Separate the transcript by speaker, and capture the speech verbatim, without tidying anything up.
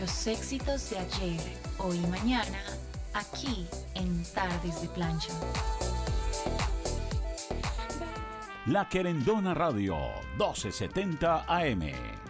Speaker 1: Los éxitos de ayer, hoy y mañana, aquí en Tardes de Plancha.
Speaker 2: La Querendona Radio, doce setenta A M.